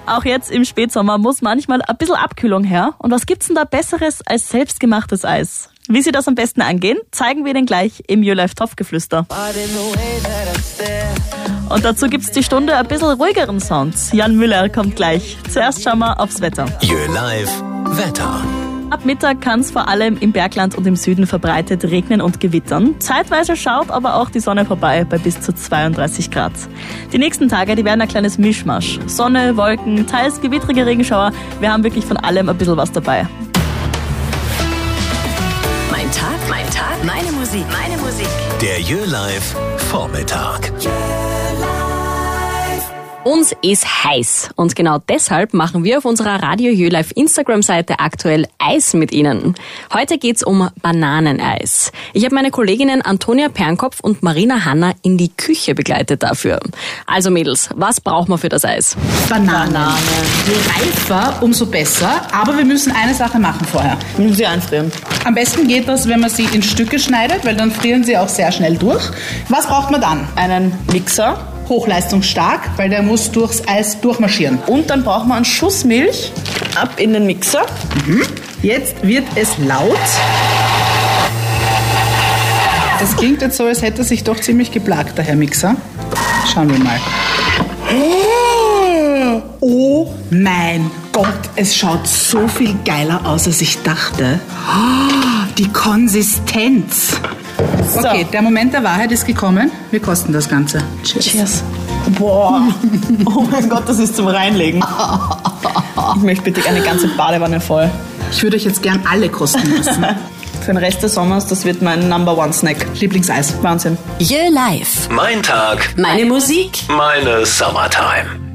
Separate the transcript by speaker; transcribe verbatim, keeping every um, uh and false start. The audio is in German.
Speaker 1: Auch jetzt im Spätsommer muss manchmal ein bisschen Abkühlung her. Und was gibt's denn da Besseres als selbstgemachtes Eis? Wie Sie das am besten angehen, zeigen wir Ihnen gleich im YouLife-Topfgeflüster. Und dazu gibt's die Stunde ein bisschen ruhigeren Sounds. Jan Müller kommt gleich. Zuerst schauen wir aufs Wetter.
Speaker 2: YouLife-Wetter.
Speaker 1: Ab Mittag kann es vor allem im Bergland und im Süden verbreitet regnen und gewittern. Zeitweise schaut aber auch die Sonne vorbei bei bis zu zweiunddreißig Grad. Die nächsten Tage, die werden ein kleines Mischmasch. Sonne, Wolken, teils gewittrige Regenschauer. Wir haben wirklich von allem ein bisschen was dabei.
Speaker 3: Mein Tag, mein Tag, meine Musik, meine Musik.
Speaker 2: Der YouLife-Vormittag.
Speaker 4: Uns ist heiß und genau deshalb machen wir auf unserer Radio YouLife Instagram-Seite aktuell Eis mit Ihnen. Heute geht's um Bananeneis. Ich habe meine Kolleginnen Antonia Pernkopf und Marina Hanna in die Küche begleitet dafür. Also Mädels, was braucht man für das Eis?
Speaker 5: Bananen. Banane. Je reifer, umso besser. Aber wir müssen eine Sache machen vorher.
Speaker 1: Wir müssen sie einfrieren.
Speaker 5: Am besten geht das, wenn man sie in Stücke schneidet, weil dann frieren sie auch sehr schnell durch. Was braucht man dann?
Speaker 1: Einen Mixer.
Speaker 5: Hochleistungsstark, weil der muss durchs Eis durchmarschieren.
Speaker 1: Und dann braucht man einen Schuss Milch. Ab in den Mixer.
Speaker 5: Mhm. Jetzt wird es laut. Das klingt jetzt so, als hätte er sich doch ziemlich geplagt, der Herr Mixer. Schauen wir mal. Oh mein Gott, es schaut so viel geiler aus, als ich dachte. Die Konsistenz. Okay, der Moment der Wahrheit ist gekommen. Wir kosten das Ganze.
Speaker 1: Cheers. Cheers. Boah. Oh mein Gott, das ist zum Reinlegen. Ich möchte bitte eine ganze Badewanne voll.
Speaker 5: Ich würde euch jetzt gern alle kosten lassen.
Speaker 1: Für den Rest des Sommers, das wird mein Number One Snack.
Speaker 5: Lieblingseis.
Speaker 1: Wahnsinn.
Speaker 3: YouLife.
Speaker 2: Mein Tag.
Speaker 3: Meine Musik.
Speaker 2: Meine Summertime.